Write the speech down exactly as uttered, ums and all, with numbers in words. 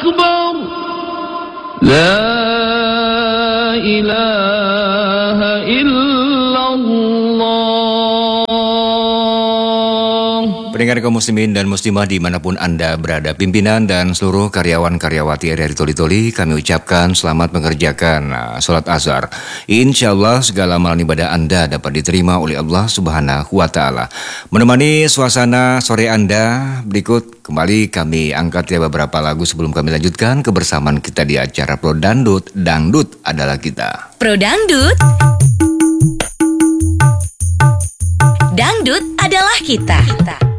أكبر لا إله إلا الله. Pendengar kaum muslimin dan muslimah dimanapun Anda berada, pimpinan dan seluruh karyawan-karyawati R R I Toli Toli, kami ucapkan selamat mengerjakan uh, sholat azhar. Insya Allah segala amalan ibadah Anda dapat diterima oleh Allah Subhanahu wa Ta'ala. Menemani suasana sore Anda, berikut kembali kami angkat ya beberapa lagu sebelum kami lanjutkan kebersamaan kita di acara Pro Dangdut. Dangdut adalah kita. Pro Dangdut, Dangdut adalah kita. kita.